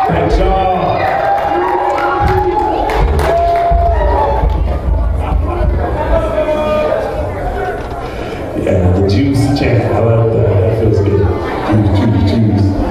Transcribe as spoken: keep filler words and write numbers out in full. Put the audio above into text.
Great job. Yeah, the juice chant. I like that. That feels good. Juice, juice, juice.